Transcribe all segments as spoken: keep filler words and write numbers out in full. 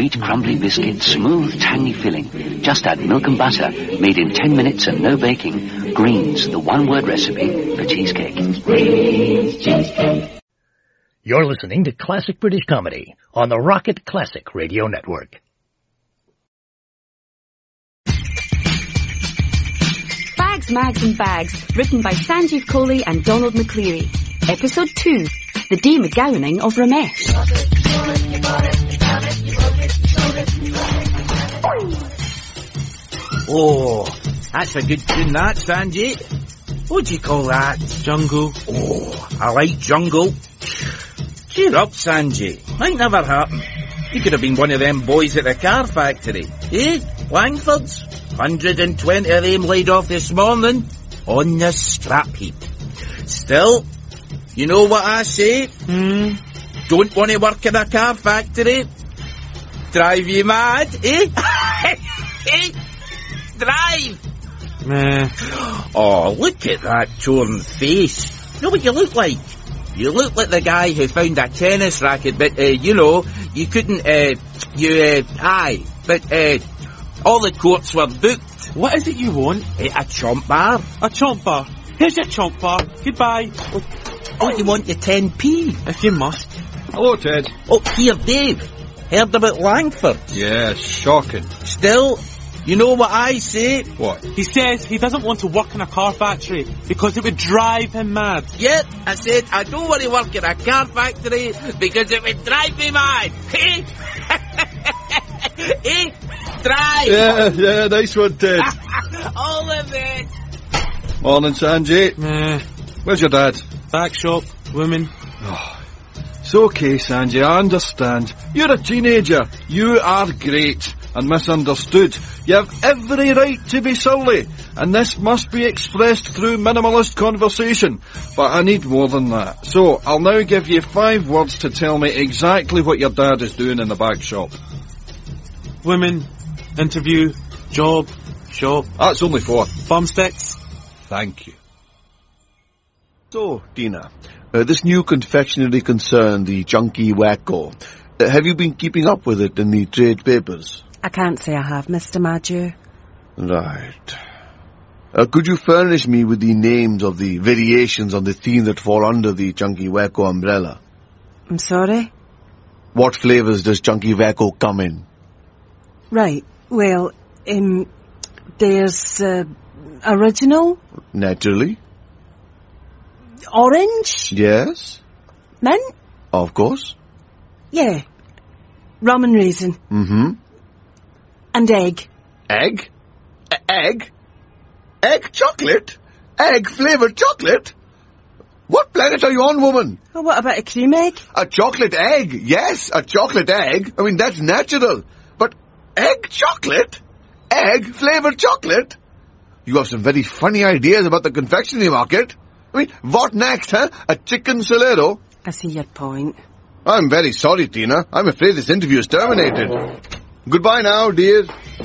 sweet crumbly biscuit, smooth tangy filling. Just add milk and butter, made in ten minutes and no baking. Greens, the one-word recipe for cheesecake. Greens cheesecake. You're listening to Classic British Comedy on the Rocket Classic Radio Network. Bags, Mags and Bags, written by Sanjeev Kohli and Donald McCleary. Episode two, The De-McGowaning of Ramesh. Oh, that's a good tune, that, Sanjay. What do you call that? Jungle. Oh, I like jungle. Cheer up, Sanjay. Might never happen. You could have been one of them boys at the car factory. Eh? Langfords? one hundred twenty of them laid off this morning on the scrap heap. Still, you know what I say? Hmm? Don't want to work in a car factory? Drive you mad, eh? Eh? Drive! Meh. Oh, look at that torn face. You know what you look like? You look like the guy who found a tennis racket, but, uh, you know, you couldn't, uh, you, uh, aye, but, uh, all the courts were booked. What is it you want? Uh, a chomp bar. A chomp bar. Here's your chomp bar. Goodbye. Oh, you want the ten p? If you must. Hello, Ted. Oh, here, Dave. Heard about Langford? Yeah, shocking. Still, you know what I say? What? He says he doesn't want to work in a car factory because it would drive him mad. Yep, I said I don't want to work in a car factory because it would drive me mad. Eh? Eh? Drive! Yeah, yeah, nice one, Ted. All of it. Morning, Sanjay. Meh. Where's your dad? Back shop. Women. Oh, it's okay, Sanjay, I understand. You're a teenager. You are great and misunderstood. You have every right to be surly, and this must be expressed through minimalist conversation. But I need more than that. So, I'll now give you five words to tell me exactly what your dad is doing in the bag shop. Women. Interview. Job. Shop. That's only four. Bumsticks. Thank you. So, Dina, uh, this new confectionery concern, the Chunky Wacko, uh, have you been keeping up with it in the trade papers? I can't say I have, Mister Madju. Right. Uh, could you furnish me with the names of the variations on the theme that fall under the Chunky Wacko umbrella? I'm sorry? What flavours does Chunky Wacko come in? Right, well, um, there's, uh, original. Naturally. Orange. Yes. Mint. Of course. Yeah. Rum and raisin. Mm-hmm. And egg. Egg? E- egg? Egg chocolate? Egg-flavoured chocolate? What planet are you on, woman? Oh, what about a cream egg? A chocolate egg, yes, a chocolate egg. I mean, that's natural. But egg chocolate? Egg-flavoured chocolate? You have some very funny ideas about the confectionery market. I mean, what next, huh? A chicken solero? I see your point. I'm very sorry, Tina. I'm afraid this interview is terminated. Goodbye now, dear.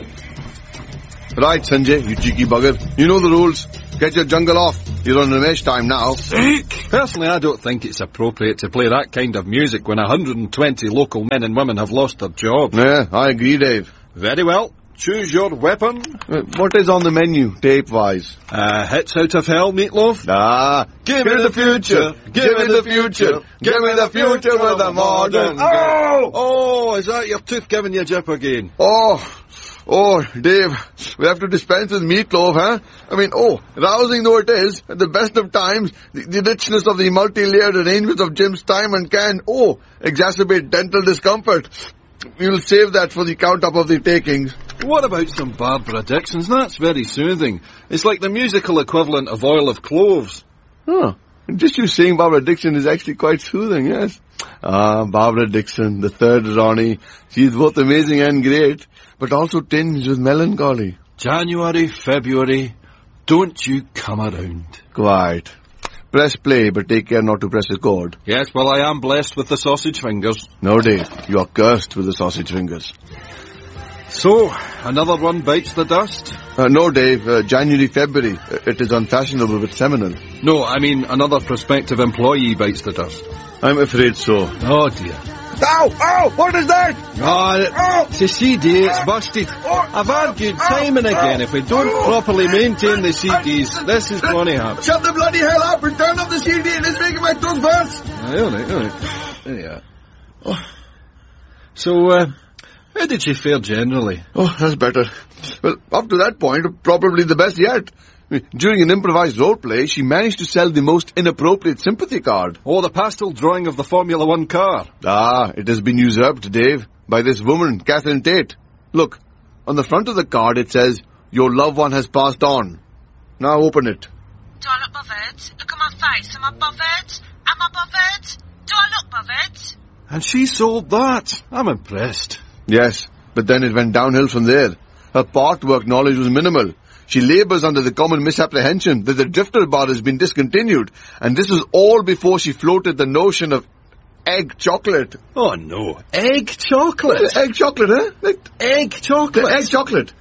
Right, Sanjay, you cheeky bugger. You know the rules. Get your jungle off. You're on Ramesh time now. Personally, I don't think it's appropriate to play that kind of music when one hundred twenty local men and women have lost their jobs. Yeah, I agree, Dave. Very well. Choose your weapon. Uh, what is on the menu, tape-wise? Uh, hits out of hell, Meatloaf. Ah, give, give me the future. future. Give me the future. Give me the future with a modern... Oh! Oh, is that your tooth giving you jip again? Oh... Oh, Dave, we have to dispense with Meatloaf, huh? I mean, oh, rousing though it is, at the best of times, the, the richness of the multi-layered arrangements of Jim's time and can, oh, exacerbate dental discomfort. We'll save that for the count-up of the takings. What about some Barbara Dixon's? That's very soothing. It's like the musical equivalent of oil of cloves. Oh, just you saying Barbara Dixon is actually quite soothing, yes. Ah, Barbara Dixon, the third Ronnie. She's both amazing and great, but also tinged with melancholy. January, February, don't you come around. Quite. Press play, but take care not to press record. Yes, well, I am blessed with the sausage fingers. No, Dave, you are cursed with the sausage fingers. So, another one bites the dust? Uh, no, Dave, uh, January, February. Uh, it is unfashionable but seminal. No, I mean another prospective employee bites the dust. I'm afraid so. Oh, dear. Ow! Ow! What is that? Oh, it's a C D, it's busted. I've argued time and again, if we don't properly maintain the C Ds, this is going to happen. Shut the bloody hell up and turn off the C D. It's making my tongue burst. Aye, all right, all right. There you are. Oh. So, uh, how did she fare generally? Oh, that's better. Well, up to that point, probably the best yet. During an improvised role play, she managed to sell the most inappropriate sympathy card. Oh, the pastel drawing of the Formula One car. Ah, it has been usurped, Dave, by this woman, Catherine Tate. Look, on the front of the card it says, your loved one has passed on. Now open it. Do I look bothered? Look at my face. Am I bothered? Am I bothered? Do I look bothered? And she sold that. I'm impressed. Yes, but then it went downhill from there. Her part work knowledge was minimal. She labours under the common misapprehension that the drifter bar has been discontinued, and this was all before she floated the notion of egg chocolate. Oh, no. Egg chocolate? Egg chocolate, huh? Like, egg chocolate? Egg chocolate.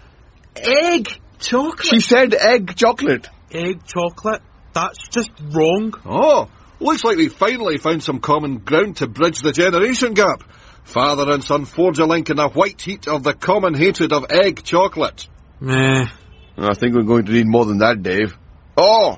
Egg chocolate? She said egg chocolate. Egg chocolate? That's just wrong. Oh, looks like we finally found some common ground to bridge the generation gap. Father and son forge a link in the white heat of the common hatred of egg chocolate. Meh. I think we're going to need more than that, Dave. Oh!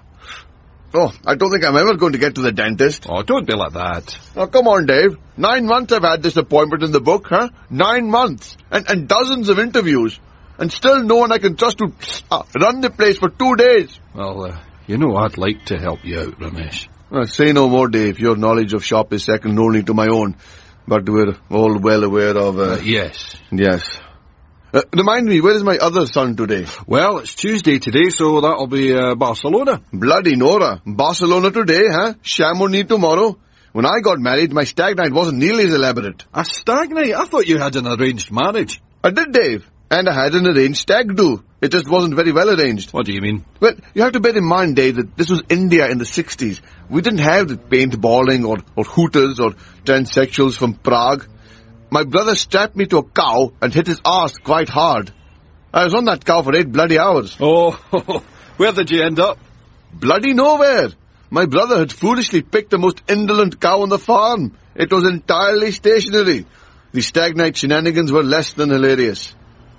Oh, I don't think I'm ever going to get to the dentist. Oh, don't be like that. Oh, come on, Dave. Nine months I've had this appointment in the book, huh? Nine months. And, and dozens of interviews. And still no one I can trust to uh, run the place for two days. Well, uh, you know I'd like to help you out, Ramesh. Uh, say no more, Dave. Your knowledge of shop is second only to my own. But we're all well aware of... Uh, uh, yes. Yes. Uh, remind me, where is my other son today? Well, it's Tuesday today, so that'll be uh, Barcelona. Bloody Nora. Barcelona today, huh? Chamonix tomorrow. When I got married, my stag night wasn't nearly as elaborate. A stag night? I thought you had an arranged marriage. I did, Dave. And I had an arranged stag do. It just wasn't very well arranged. What do you mean? Well, you have to bear in mind, Dave, that this was India in the sixties. We didn't have the paintballing or, or hooters or transsexuals from Prague. My brother strapped me to a cow and hit his arse quite hard. I was on that cow for eight bloody hours. Oh, where did you end up? Bloody nowhere. My brother had foolishly picked the most indolent cow on the farm. It was entirely stationary. The stag night shenanigans were less than hilarious.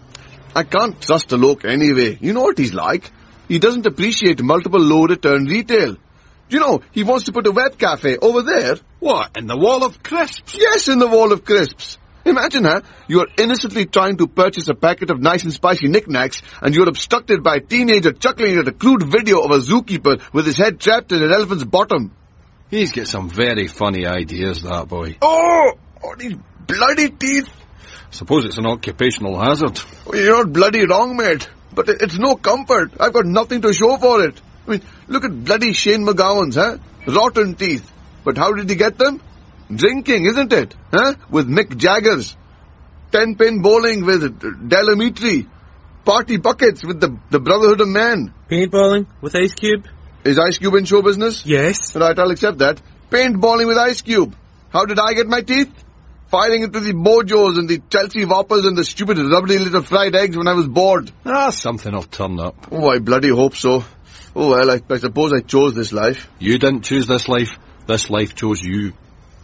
I can't trust a Alok anyway. You know what he's like. He doesn't appreciate multiple low-return retail. You know, he wants to put a web cafe over there. What, in the Wall of Crisps? Yes, in the Wall of Crisps. Imagine, huh? You are innocently trying to purchase a packet of nice and spicy knickknacks, and you're obstructed by a teenager chuckling at a crude video of a zookeeper with his head trapped in an elephant's bottom. He's got some very funny ideas, that boy. Oh! Oh, these bloody teeth! Suppose it's an occupational hazard. Oh, you're not bloody wrong, mate. But it's no comfort. I've got nothing to show for it. I mean, look at bloody Shane McGowan's, huh? Rotten teeth. But how did he get them? Drinking, isn't it? Huh? With Mick Jagger's. Ten-pin bowling with Delamitri. Party buckets with the, the Brotherhood of Man. Paintballing with Ice Cube. Is Ice Cube in show business? Yes. Right, I'll accept that. Paintballing with Ice Cube. How did I get my teeth? Filing into the Mojos and the Chelsea Whoppers and the stupid rubbery little fried eggs when I was bored. Ah, something will turn up. Oh, I bloody hope so. Oh, well, I, I suppose I chose this life. You didn't choose this life. This life chose you.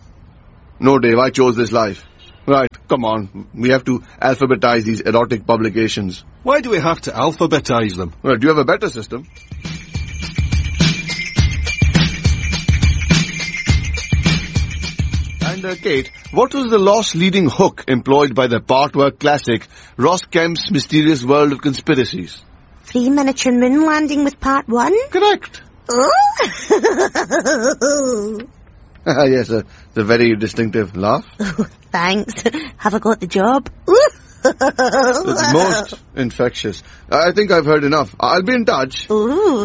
No, Dave, I chose this life. Right, come on. We have to alphabetize these erotic publications. Why do we have to alphabetize them? Well, do you have a better system? And, uh, Kate, what was the loss-leading hook employed by the part-work classic Ross Kemp's Mysterious World of Conspiracies? Free miniature moon landing with part one? Correct. Oh! Yes, uh, the very distinctive laugh. Oh, thanks. Have I got the job? It's most infectious. I think I've heard enough. I'll be in touch. Ooh.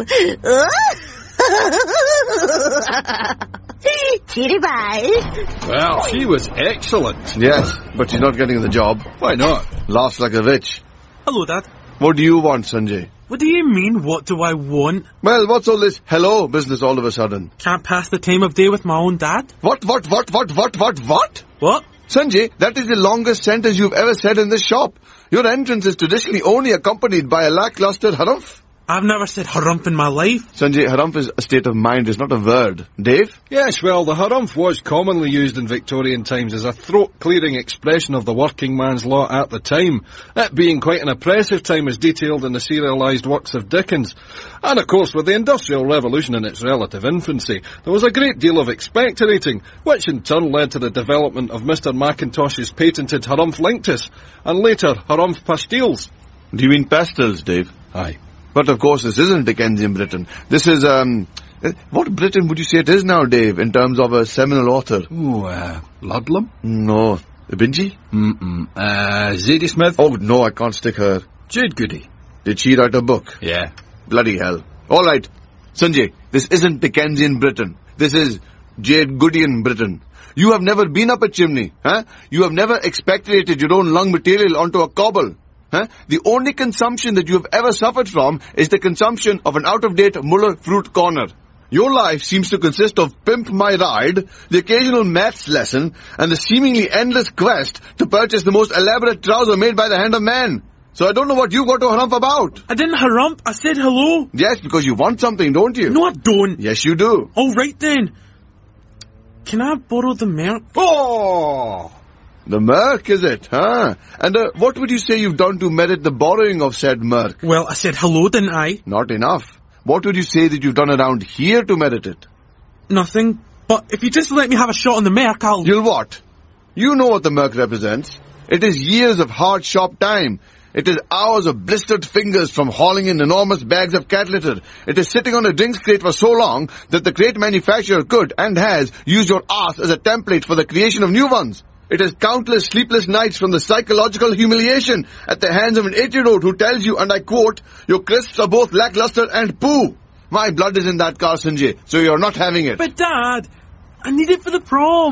Cheery bye. Well, she was excellent. Yes, but she's not getting the job. Why not? Laughs like a witch. Hello, Dad. What do you want, Sanjay? What do you mean, what do I want? Well, what's all this hello business all of a sudden? Can't pass the time of day with my own dad? What, what, what, what, what, what, what? What? Sanjay, that is the longest sentence you've ever said in this shop. Your entrance is traditionally only accompanied by a lackluster harumph. I've never said harumph in my life. Sanjay, harumph is a state of mind, it's not a word. Dave? Yes, well, the harumph was commonly used in Victorian times as a throat-clearing expression of the working man's lot at the time, it being quite an oppressive time as detailed in the serialised works of Dickens. And of course, with the Industrial Revolution in its relative infancy, there was a great deal of expectorating, which in turn led to the development of Mister Macintosh's patented harumph linctus, and later harumph pastilles. Do you mean pastels, Dave? Aye. But of course this isn't Dickensian Britain. This is, um... what Britain would you say it is now, Dave, in terms of a seminal author? Oh, uh, Ludlam? No. Binji? Mm-mm. Uh, Zadie Smith? Oh, no, I can't stick her. Jade Goody. Did she write a book? Yeah. Bloody hell. All right. Sanjay, this isn't Dickensian Britain. This is Jade Goodyan Britain. You have never been up a chimney, huh? You have never expectorated your own lung material onto a cobble. Huh? The only consumption that you have ever suffered from is the consumption of an out-of-date Muller fruit corner. Your life seems to consist of Pimp My Ride, the occasional maths lesson, and the seemingly endless quest to purchase the most elaborate trouser made by the hand of man. So I don't know what you got to harump about. I didn't harump, I said hello. Yes, because you want something, don't you? No, I don't. Yes, you do. All right then. Can I borrow the Merc? Oh! The Merc, is it, huh? And uh, what would you say you've done to merit the borrowing of said Merc? Well, I said hello, didn't I? Not enough. What would you say that you've done around here to merit it? Nothing. But if you just let me have a shot on the Merc, I'll... You'll what? You know what the Merc represents. It is years of hard shop time. It is hours of blistered fingers from hauling in enormous bags of cat litter. It is sitting on a drinks crate for so long that the crate manufacturer could, and has, used your ass as a template for the creation of new ones. It is countless sleepless nights from the psychological humiliation at the hands of an eight-year-old who tells you, and I quote, your crisps are both lackluster and poo. My blood is in that car, Sanjay, so you're not having it. But Dad, I need it for the prom.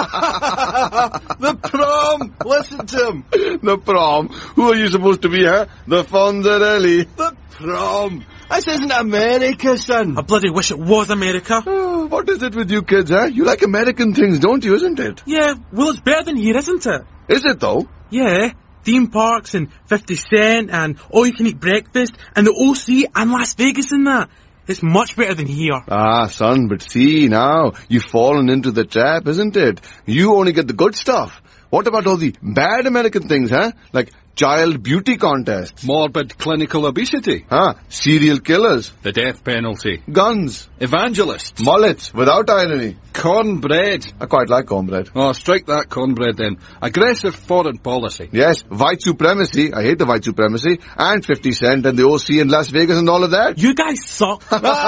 The prom! Listen to him. The prom. Who are you supposed to be, huh? The Fonzarelli. The prom. This isn't America, son. I bloody wish it was America. Oh, what is it with you kids, huh? You like American things, don't you, isn't it? Yeah, well, it's better than here, isn't it? Is it, though? Yeah. Theme parks and fifty cent and all-you-can-eat breakfast and the O C and Las Vegas and that. It's much better than here. Ah, son, but see, now, you've fallen into the trap, isn't it? You only get the good stuff. What about all the bad American things, huh? Like child beauty contests. Morbid clinical obesity. Huh? Serial killers. The death penalty. Guns. Evangelists. Mullets, without irony. Cornbread. I quite like cornbread. Oh, strike that cornbread then. Aggressive foreign policy. Yes, white supremacy. I hate the white supremacy. And fifty cent and the O C in Las Vegas and all of that. You guys suck.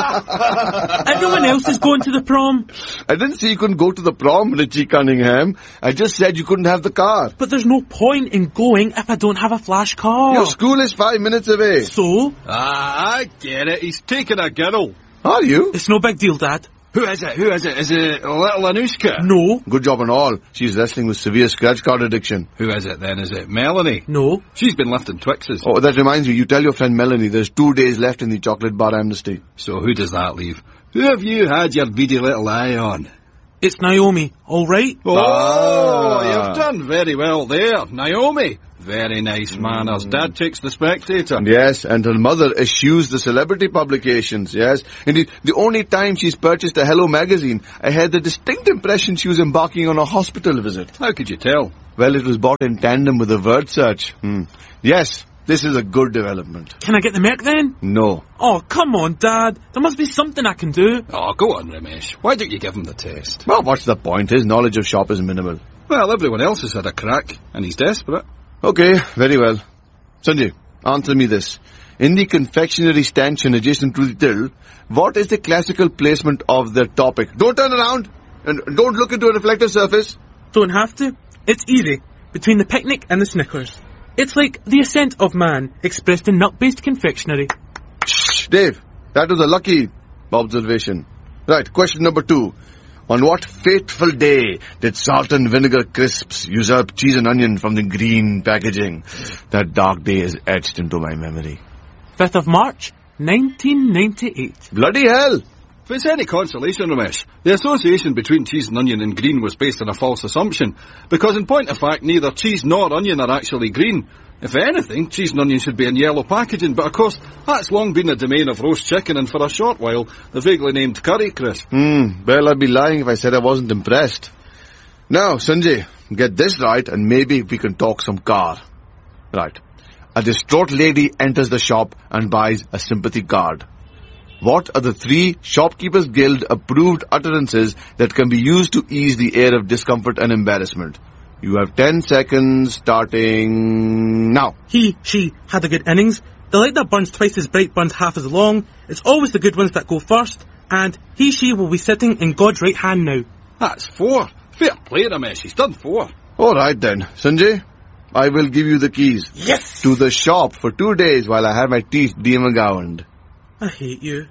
Everyone else is going to the prom. I didn't say you couldn't go to the prom, Richie Cunningham. I just said you couldn't have the car. But there's no point in going if I don't have a flash car. Your school is five minutes away. So? Ah, I get it. He's taking a girl. Are you? It's no big deal, Dad. Who is it? Who is it? Is it little Anushka? No. Good job and all. She's wrestling with severe scratch card addiction. Who is it then? Is it Melanie? No. She's been lifting Twixes. Oh, that reminds me. You tell your friend Melanie there's two days left in the chocolate bar amnesty. So who does that leave? Who have you had your beady little eye on? It's Naomi, all right? Oh, ah. You've done very well there. Naomi. Very nice manners. Mm. Dad takes the Spectator. Yes, and her mother eschews the celebrity publications, yes. Indeed, the only time she's purchased a Hello magazine, I had the distinct impression she was embarking on a hospital visit. How could you tell? Well, it was bought in tandem with a word search. Hmm. Yes, this is a good development. Can I get the Merc then? No. Oh, come on, Dad. There must be something I can do. Oh, go on, Ramesh. Why don't you give him the test? Well, what's the point? His knowledge of shop is minimal. Well, everyone else has had a crack, and he's desperate. Okay, very well. Sanjay, answer me this. In the confectionery stanchion adjacent to the till, what is the classical placement of the topic? Don't turn around, and don't look into a reflective surface. Don't have to. It's easy. Between the picnic and the Snickers. It's like the ascent of man, expressed in nut-based confectionery. Shh, Dave, that was a lucky observation. Right, question number two. On what fateful day did salt and vinegar crisps usurp cheese and onion from the green packaging? That dark day is etched into my memory. fifth of March, nineteen ninety-eight. Bloody hell! if it's any consolation, Ramesh, the association between cheese and onion and green was based on a false assumption, because in point of fact, neither cheese nor onion are actually green. If anything, cheese and onion should be in yellow packaging, but of course, that's long been the domain of roast chicken, and for a short while, the vaguely named curry crisp. Hmm, well, I'd be lying if I said I wasn't impressed. Now, Sanjay, get this right, and maybe we can talk some car. Right. A distraught lady enters the shop and buys a sympathy card. What are the three Shopkeepers Guild approved utterances that can be used to ease the air of discomfort and embarrassment? You have ten seconds starting now. He, she, had a good innings. The light that burns twice as bright burns half as long. It's always the good ones that go first. And he, she will be sitting in God's right hand now. That's four. Fair play, Ramesh. He's done four. All right then, Sanjay. I will give you the keys. Yes! To the shop for two days while I have my teeth de-McGowaned. I hate you.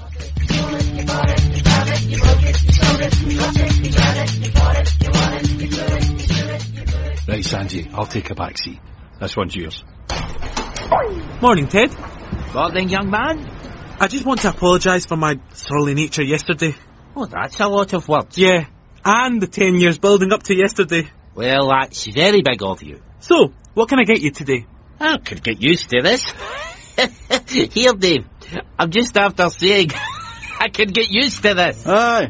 Right, Sanjay, I'll take a back seat. This one's yours. Morning, Ted. Morning, young man. I just want to apologise for my surly nature yesterday. Oh, that's a lot of words. Yeah, and the ten years building up to yesterday. Well, that's very big of you. So, what can I get you today? I could get used to this. Here, Dave. I'm just after saying I could get used to this. Aye.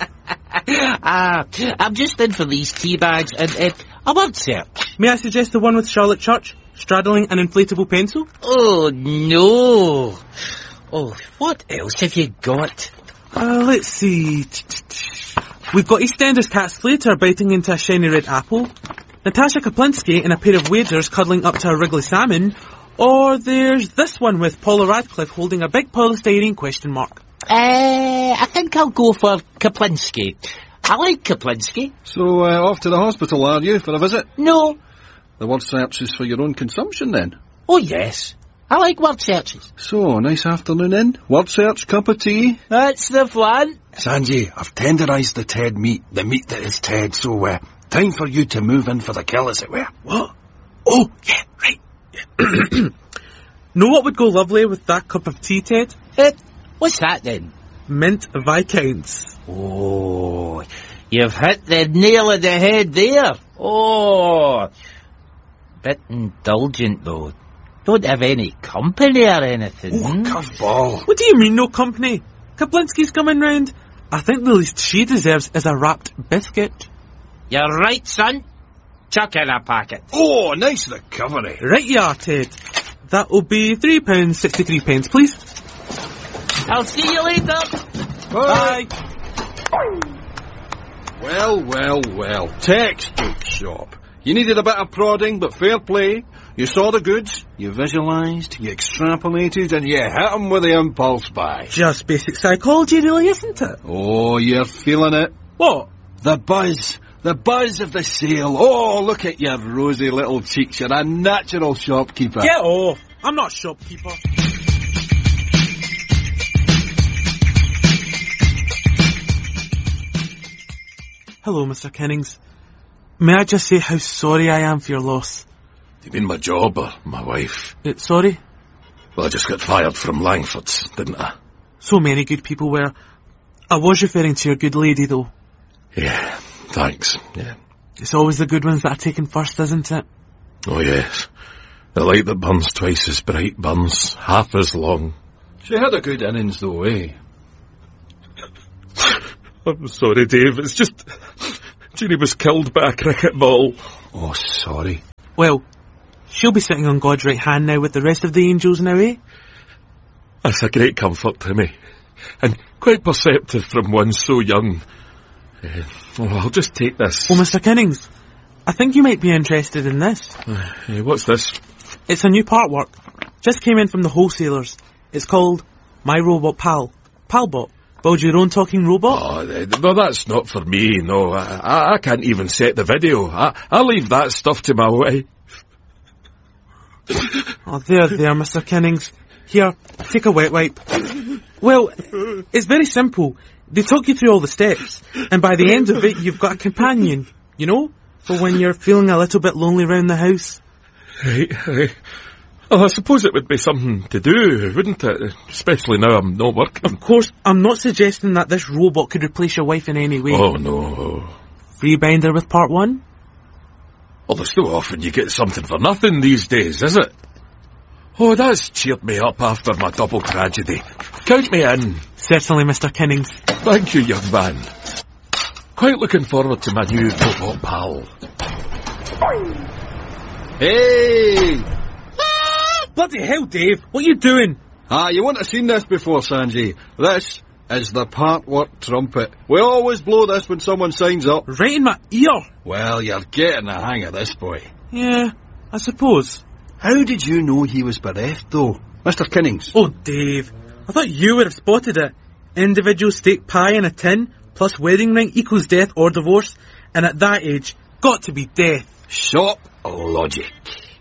Ah, I'm just in for these tea bags and uh, a word search. May I suggest the one with Charlotte Church, straddling an inflatable pencil? Oh, no. Oh, what else have you got? Uh, let's see. We've got EastEnders Cat Slater biting into a shiny red apple, Natasha Kaplinsky in a pair of waders cuddling up to a wriggly salmon, or there's this one with Paula Radcliffe holding a big polystyrene question mark. Uh, I think I'll go for Kaplinsky. I like Kaplinsky. So, uh, off to the hospital, are you, for a visit? No. The word search is for your own consumption, then? Oh, yes. I like word searches. So, nice afternoon in. Word search, cup of tea? That's the fun. Sanjay, I've tenderised the Ted meat, the meat that is Ted, so, uh, time for you to move in for the kill, as it were. What? Oh, yeah, right. Yeah. Know what would go lovely with that cup of tea, Ted? Uh, what's that, then? Mint Viscounts. Oh, you've hit the nail on the head there. Oh, bit indulgent, though. Don't have any company or anything. Oh, curveball. What do you mean, no company? Kaplinsky's coming round. I think the least she deserves is a wrapped biscuit. You're right, son. Chuck in a packet. Oh, nice recovery. Right you are, Ted. That'll be three pounds sixty-three pence, please. I'll see you later. Bye. Bye. Well, well, well. Textbook shop. You needed a bit of prodding, but fair play. You saw the goods, you visualised, you extrapolated, and you hit 'em with the impulse buy. Just basic psychology, really, isn't it? Oh, you're feeling it. What? The buzz. The buzz of the sale. Oh, look at your rosy little cheeks. You're a natural shopkeeper. Get off. I'm not a shopkeeper. Hello, Mister Kennings. May I just say how sorry I am for your loss? Do you mean my job or my wife? Uh, sorry? Well, I just got fired from Langford's, didn't I? So many good people were. I was referring to your good lady, though. Yeah, thanks, yeah. It's always the good ones that are taken first, isn't it? Oh, yes. The light that burns twice as bright burns half as long. She had a good innings, though, eh? I'm sorry, Dave. It's just... Jeannie was killed by a cricket ball. Oh, sorry. Well, she'll be sitting on God's right hand now with the rest of the angels now, eh? That's a great comfort to me. And quite perceptive from one so young. Uh, oh, I'll just take this. Well, Mister Kennings, I think you might be interested in this. Uh, uh, what's this? It's a new part work. Just came in from the wholesalers. It's called My Robot Pal. Palbot. Build your own talking robot? Oh, uh, no, that's not for me, no. I, I, I can't even set the video. I, I leave that stuff to my wife. Oh, there, there, Mister Kennings. Here, take a wet wipe. Well, it's very simple. They talk you through all the steps, and by the end of it, you've got a companion, you know? For when you're feeling a little bit lonely round the house. Right, right. Well, I suppose it would be something to do, wouldn't it? Especially now I'm not working. Of course, I'm not suggesting that this robot could replace your wife in any way. Oh, no. Free binder with part one? Well, there's no often you get something for nothing these days, is it? Oh, that's cheered me up after my double tragedy. Count me in. Certainly, Mister Kinnings. Thank you, young man. Quite looking forward to my new robot pal. Hey! Bloody hell, Dave, what are you doing? Ah, you wouldn't have seen this before, Sanji. This is the part-work trumpet. We always blow this when someone signs up. Right in my ear. Well, you're getting the hang of this, boy. Yeah, I suppose. How did you know he was bereft, though? Mister Kinnings? Oh, Dave, I thought you would have spotted it. Individual steak pie in a tin, plus wedding ring equals death or divorce, and at that age, got to be death. Shop logic.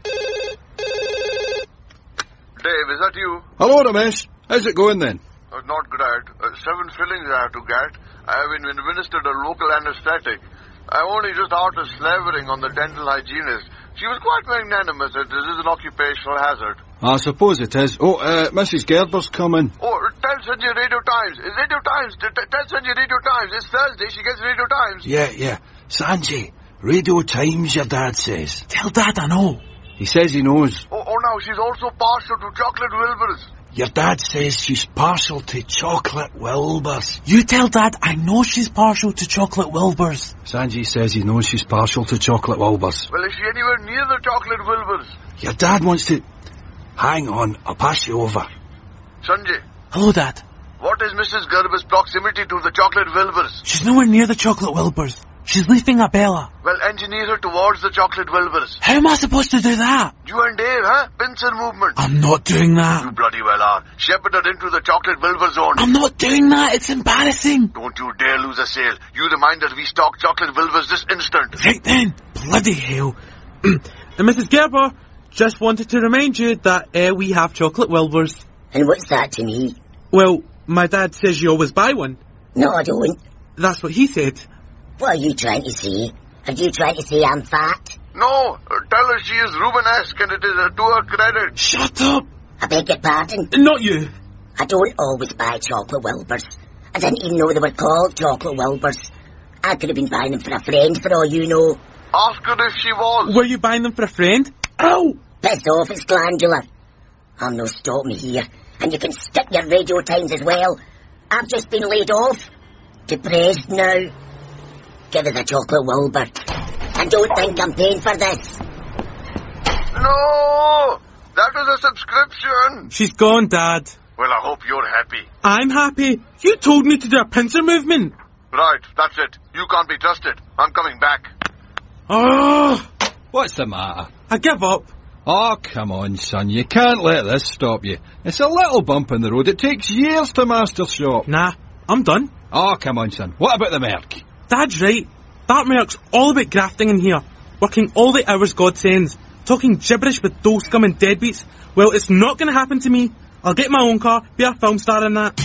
Dave, is that you? Hello, Ramesh. How's it going then? Uh, not great. Uh, seven fillings I have to get. I have been administered a local anesthetic. I'm only just out of slavering on the dental hygienist. She was quite magnanimous that this is an occupational hazard. I suppose it is. Oh, uh, Missus Gerber's coming. Oh, tell Sanjay Radio Times. It's Radio Times. T- t- tell Sanjay Radio Times. It's Thursday. She gets Radio Times. Yeah, yeah. Sanjay, Radio Times, your dad says. Tell Dad I know. He says he knows. Oh, oh, now she's also partial to chocolate Wilbur's. Your dad says she's partial to chocolate Wilbur's. You tell Dad I know she's partial to chocolate Wilbur's. Sanjay says he knows she's partial to chocolate Wilbur's. Well, is she anywhere near the chocolate Wilbur's? Your dad wants to... Hang on, I'll pass you over. Sanjay. Hello, Dad. What is Missus Gerber's proximity to the chocolate Wilbur's? She's nowhere near the chocolate Wilbur's. She's leaving a Bella. Well, engineer her towards the chocolate Wilbur's. How am I supposed to do that? You and Dave, huh? Pincer movement. I'm not doing that. You bloody well are. Shepherd her into the chocolate Wilbur zone. I'm not doing that. It's embarrassing. Don't you dare lose a sale. You remind us we stock chocolate Wilbur's this instant. Right then. Bloody hell. And Missus Gerber, just wanted to remind you that uh, we have chocolate Wilbur's. And what's that to me? Well, my dad says you always buy one. No, I don't. That's what he said. What are you trying to say? Are you trying to say I'm fat? No, uh, tell her she is Rubenesque and it is uh, to her credit. Shut up! I beg your pardon? Not you. I don't always buy chocolate Wilbur's. I didn't even know they were called chocolate Wilbur's. I could have been buying them for a friend for all you know. Ask her if she was. Were you buying them for a friend? Ow! Piss off, it's glandular. I'm no stop me here. And you can stick your Radio Times as well. I've just been laid off. Depressed now. Give us a chocolate Wilbur. And don't think I'm paying for this. No! That was a subscription. She's gone, Dad. Well, I hope you're happy. I'm happy. You told me to do a pincer movement. Right, that's it. You can't be trusted. I'm coming back. Oh! What's the matter? I give up. Oh, come on, son. You can't let this stop you. It's a little bump in the road. It takes years to master shop. Nah, I'm done. Oh, come on, son. What about the Merc? Dad's right. That Merc's all about grafting in here. Working all the hours God sends. Talking gibberish with dull scum and deadbeats. Well, it's not going to happen to me. I'll get my own car, be a film star in that.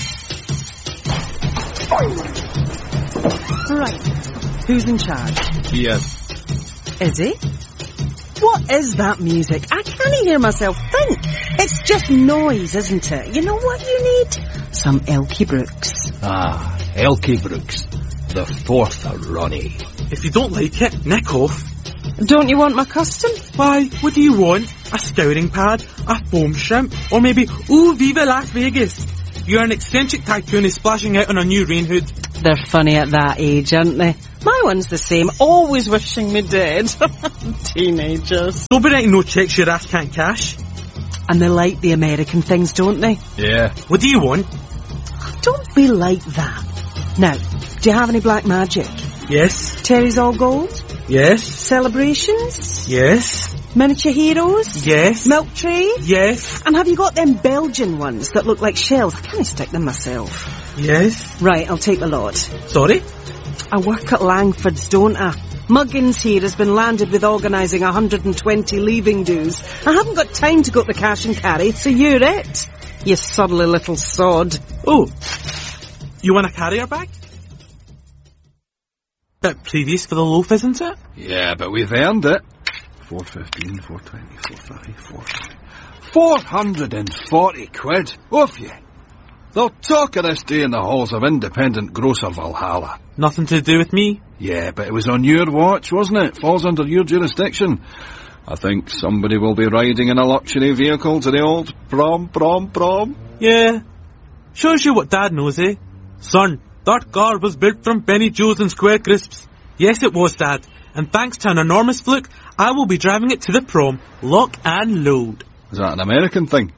Right. Who's in charge? He is. Is he? What is that music? I can't hear myself think. It's just noise, isn't it? You know what you need? Some Elkie Brooks. Ah, Elkie Brooks. The fourth Ronnie. If you don't like it, nick off. Don't you want my custom? Why, what do you want? A scouring pad? A foam shrimp? Or maybe, ooh, Viva Las Vegas? You're an eccentric tycoon who's splashing out on a new rain hood. They're funny at that age, aren't they? My one's the same, always wishing me dead. Teenagers. Don't be writing no checks your ass can't cash. And they like the American things, don't they? Yeah. What do you want? Don't be like that. Now, do you have any black magic? Yes. Terry's all gold? Yes. Celebrations? Yes. Miniature heroes? Yes. Milk tray? Yes. And have you got them Belgian ones that look like shells? I can't stick them myself. Yes. Right, I'll take the lot. Sorry? I work at Langford's, don't I? Muggins here has been landed with organising one hundred twenty leaving dues. I haven't got time to go to the cash and carry, so you're it. You surly little sod. Oh. You want a carrier bag? Bit previous for the loaf, isn't it? Yeah, but we've earned it. four fifteen, four twenty, four thirty, four forty. Four hundred and forty quid, off ye. They'll talk of this day in the halls of independent grocer Valhalla. Nothing to do with me? Yeah, but it was on your watch, wasn't it? Falls under your jurisdiction. I think somebody will be riding in a luxury vehicle to the old prom, prom, prom. Yeah. Shows you what Dad knows, eh? Son, that car was built from penny Joes and square crisps. Yes, it was, Dad. And thanks to an enormous fluke, I will be driving it to the prom, lock and load. Is that an American thing?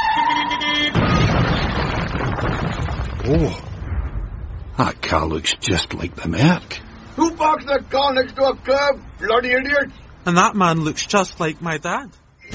Oh, that car looks just like the Merc. Who parked that car next to a curb? Bloody idiot! And that man looks just like my dad.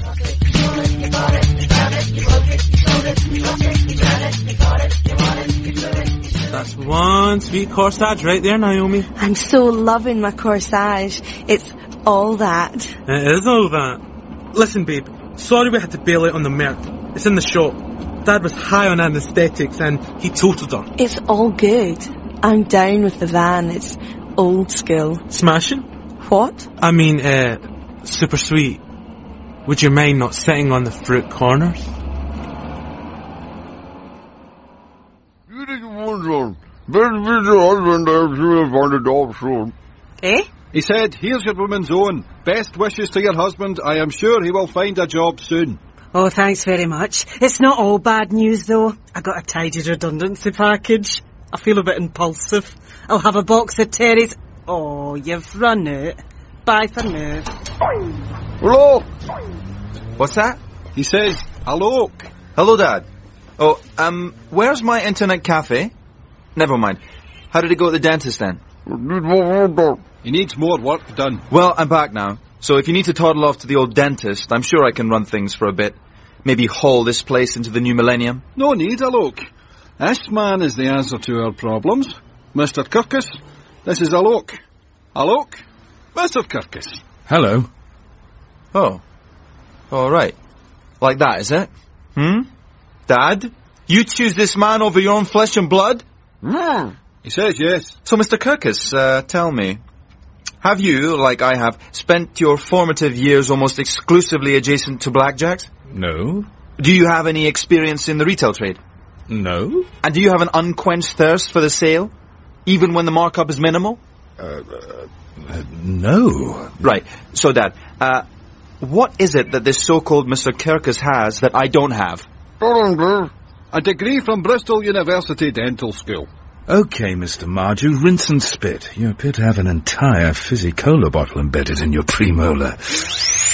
That's one sweet corsage right there, Naomi. I'm so loving my corsage. It's all that. It is all that. Listen, babe. Sorry we had to bail out on the Merc. It's in the shop. Dad was high on anaesthetics and he totaled her. It's all good. I'm down with the van. It's old school. Smashing? What? I mean, uh, super sweet. Would you mind not sitting on the fruit corners? Eh? He said, here's your woman's own. Best wishes to your husband. I am sure he will find a job soon. Oh, thanks very much. It's not all bad news, though. I got a tidy redundancy package. I feel a bit impulsive. I'll have a box of Terry's... Oh, you've run out. Bye for now. Hello? What's that? He says, hello. Hello, Dad. Oh, um, where's my internet cafe? Never mind. How did it go at the dentist then? He needs more work done. Well, I'm back now. So if you need to toddle off to the old dentist, I'm sure I can run things for a bit. Maybe haul this place into the new millennium. No need, Alok. This man is the answer to our problems. Mister Kirkus, this is Alok. Alok, Mister Kirkus. Hello. Oh. All right. Like that, is it? Hmm? Dad? You choose this man over your own flesh and blood? Mm. He says yes. So, Mister Kirkus, uh, tell me, have you, like I have, spent your formative years almost exclusively adjacent to blackjacks? No. Do you have any experience in the retail trade? No. And do you have an unquenched thirst for the sale, even when the markup is minimal? Uh, uh, uh, no. Right. So, Dad, uh, what is it that this so-called Mister Kirkus has that I don't have? A degree from Bristol University Dental School. Okay, Mister Marju, rinse and spit. You appear to have an entire fizzy cola bottle embedded in your premolar.